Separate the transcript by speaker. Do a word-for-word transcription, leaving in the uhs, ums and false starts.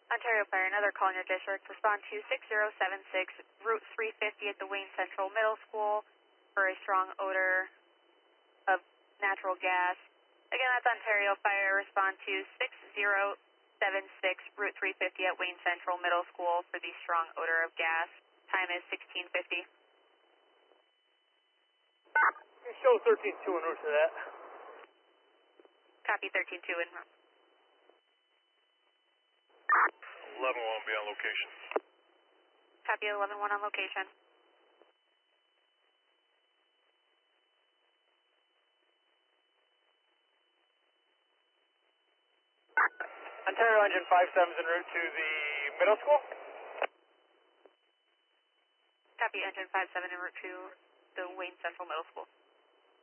Speaker 1: Ontario Fire, another call in your district. Respond to six zero seven six, Route three fifty at the Wayne Central Middle School for a strong odor of natural gas. Again, that's Ontario Fire. Respond to six zero seven six, Route three fifty at Wayne Central Middle School for the strong odor of gas. Time is sixteen fifty.
Speaker 2: Show thirteen two en route to that.
Speaker 1: Copy thirteen two en route.
Speaker 3: eleven one will be on location.
Speaker 1: Copy eleven one on location.
Speaker 2: Ontario Engine five seven is en route to the middle school.
Speaker 1: Copy engine five seven en route to the Wayne Central Middle School.